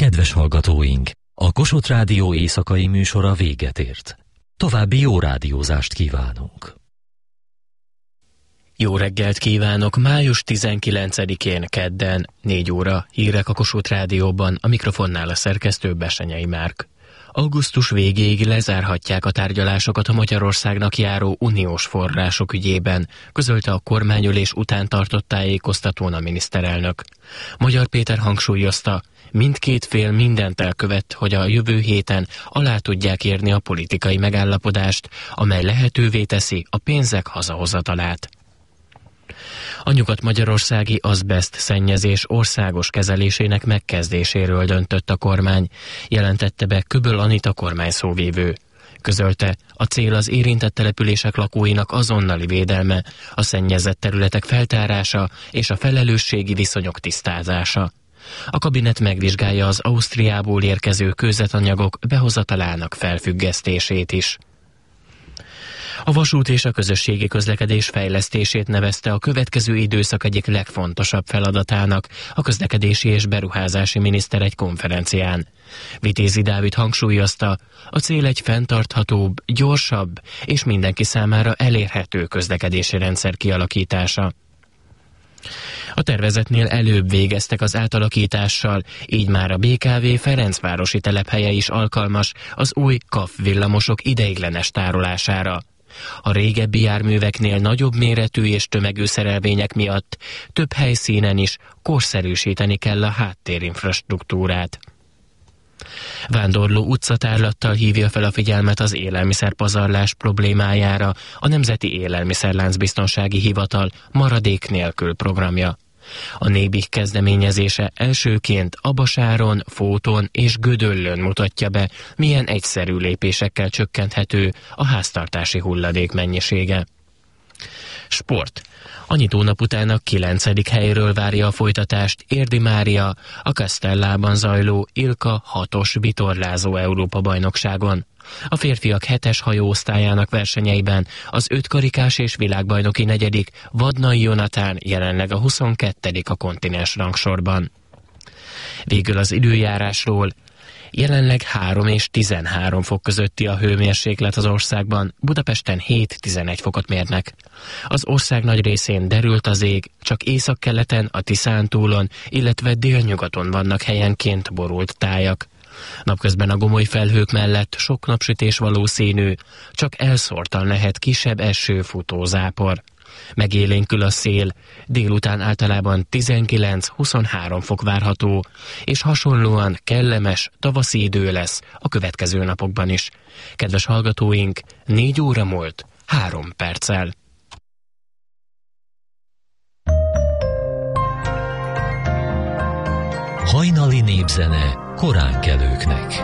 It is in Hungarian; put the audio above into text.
Kedves hallgatóink, a Kossuth Rádió éjszakai műsora véget ért. További jó rádiózást kívánunk. Jó reggelt kívánok! Május 19-én kedden 4 óra hírek a Kossuth Rádióban, a mikrofonnál a szerkesztő Bessenyei Márk. Augusztus végéig lezárhatják a tárgyalásokat a Magyarországnak járó uniós források ügyében, közölte a kormányülés után tartott tájékoztatón a miniszterelnök. Magyar Péter hangsúlyozta, mindkét fél mindent elkövet, hogy a jövő héten alá tudják érni a politikai megállapodást, amely lehetővé teszi a pénzek hazahozatalát. A nyugat-magyarországi azbeszt szennyezés országos kezelésének megkezdéséről döntött a kormány, jelentette be Köböl Anita kormányszóvivő. Közölte, a cél az érintett települések lakóinak azonnali védelme, a szennyezett területek feltárása és a felelősségi viszonyok tisztázása. A kabinet megvizsgálja az Ausztriából érkező kőzetanyagok behozatalának felfüggesztését is. A vasút és a közösségi közlekedés fejlesztését nevezte a következő időszak egyik legfontosabb feladatának a közlekedési és beruházási miniszter egy konferencián. Vitézi Dávid hangsúlyozta, a cél egy fenntarthatóbb, gyorsabb és mindenki számára elérhető közlekedési rendszer kialakítása. A tervezetnél előbb végeztek az átalakítással, így már a BKV Ferencvárosi telephelye is alkalmas az új KAF villamosok ideiglenes tárolására. A régebbi járműveknél nagyobb méretű és tömegű szerelvények miatt több helyszínen is korszerűsíteni kell a háttérinfrastruktúrát. Vándorló utcatárlattal hívja fel a figyelmet az élelmiszerpazarlás problémájára a Nemzeti Élelmiszerláncbiztonsági Hivatal maradék nélkül programja. A Nébih kezdeményezése elsőként Abasáron, Fóton és Gödöllőn mutatja be, milyen egyszerű lépésekkel csökkenthető a háztartási hulladék mennyisége. Sport. A nyitónap után a 9. helyről várja a folytatást Érdi Mária a Castellában zajló Ilka 6-os vitorlázó Európa-bajnokságon. A férfiak 7-es hajóosztályának versenyeiben az 5 karikás és világbajnoki 4. Vadnai Jonatán jelenleg a 22. a kontinens rangsorban. Végül az időjárásról. Jelenleg 3 és 13 fok közötti a hőmérséklet az országban, Budapesten 7-11 fokot mérnek. Az ország nagy részén derült az ég, csak északkeleten, a Tiszántúlon, illetve délnyugaton vannak helyenként borult tájak. Napközben a gomoly felhők mellett sok napsütés valószínű, csak elszórtan lehet kisebb eső, futó zápor. Megélénkül a szél, délután általában 19-23 fok várható, és hasonlóan kellemes tavaszi idő lesz a következő napokban is. Kedves hallgatóink, 4 óra múlt 3 perccel. Hajnali népzene koránkelőknek.